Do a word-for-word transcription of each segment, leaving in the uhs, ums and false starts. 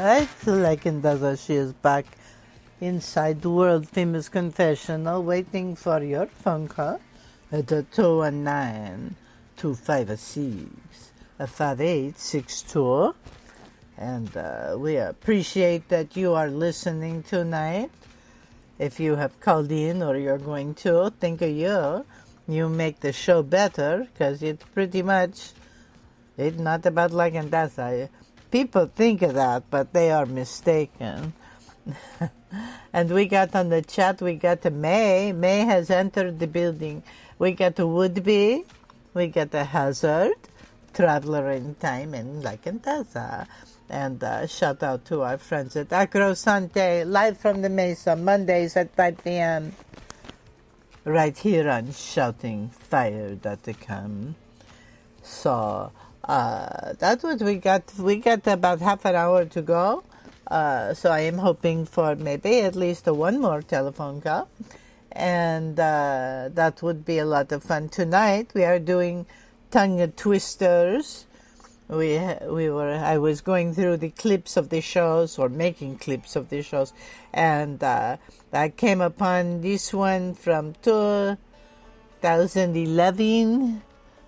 right, like in Daza, she is back inside the world famous confessional, waiting for your phone call at two one nine, two five six, five eight six two. And uh, we appreciate that you are listening tonight. If you have called in or you're going to, think of you. You make the show better, because it's pretty much, it's not about like and that's I. People think of that, but they are mistaken. And we got on the chat, we got to May. May has entered the building. We got to Woodby. We got the Hazard, Traveler in Time, and like and that's And uh, shout out to our friends at Acrosante, live from the Mesa, Mondays at five p.m. right here on shouting fire dot com. So uh, that's what we got. We got about half an hour to go. Uh, so I am hoping for maybe at least a one more telephone call. And uh, that would be a lot of fun. Tonight we are doing tongue twisters. We we were I was going through the clips of the shows, or making clips of the shows, and uh, I came upon this one from two thousand eleven,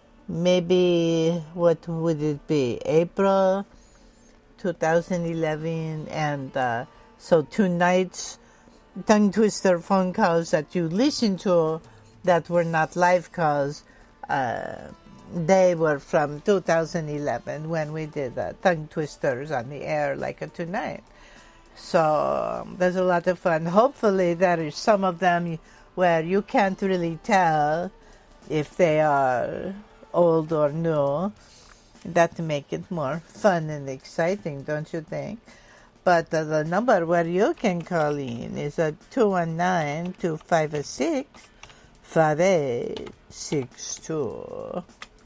maybe, what would it be, April two thousand eleven, and uh, so tonight's tongue twister phone calls that you listen to that were not live calls, uh, they were from two thousand eleven when we did uh, tongue twisters on the air like uh, tonight. So um, there's a lot of fun. Hopefully there is some of them where you can't really tell if they are old or new. That make it more fun and exciting, don't you think? But uh, the number where you can call in is at two one nine, two five six, five eight six two.